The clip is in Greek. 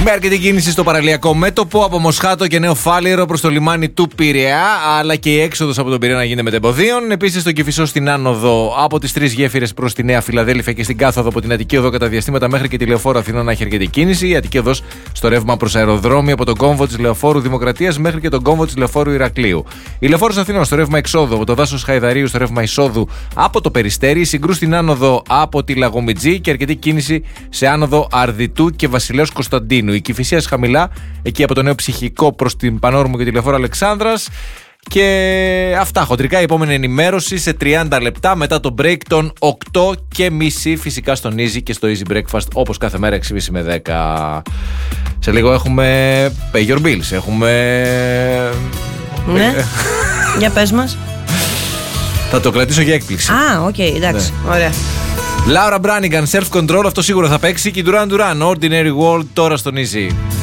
Με αρκετή κίνηση στο παραλιακό μέτωπο από Μοσχάτο και Νέο Φάληρο προς το λιμάνι του Πειραιά, αλλά και η έξοδος από τον Πειραιά να γίνεται μετεμποδίων. Επίσης στο Κηφισό στην άνοδο από τις 3 γέφυρες προς τη Νέα Φιλαδέλφια και στην κάθοδο από την Αττική Οδό κατά διαστήματα μέχρι και τη Λεωφόρο Αθηνών να έχει αρκετή κίνηση. Η Αττική Οδός στο ρεύμα προς αεροδρόμιο από τον κόμβο της Λεωφόρου Δημοκρατίας μέχρι και τον κόμβο της Λεωφόρου Ηρακλείου. Η Λεωφόρος Αθηνών στο ρεύμα εξόδου από το δάσος Χαϊδαρίου στο ρεύμα εισόδου από το Περιστέρι. Συγκρού στην άνοδο από τη Λαγομιτζή και αρκετή κίνηση σε άνοδο Αρδιτού και Βασιλέως Κωνσταντίνου. Η Κηφισίας χαμηλά, εκεί από το Νέο Ψυχικό προς την Πανόρμου και τη Λεωφόρο Αλεξάνδρας. Και αυτά χοντρικά. Η επόμενη ενημέρωση σε 30 λεπτά μετά το break των 8:30 φυσικά στον Easy και στο Easy Breakfast όπως κάθε μέρα 6:30 με 10. Σε λίγο έχουμε Pay Your Bills. Έχουμε... Ναι, για πες μας. Θα το κρατήσω για έκπληξη. Οκ, εντάξει, ναι. Ωραία. Laura Branigan, Self Control, αυτό σίγουρα θα παίξει. Και Duran Duran, Ordinary World, τώρα στον Easy.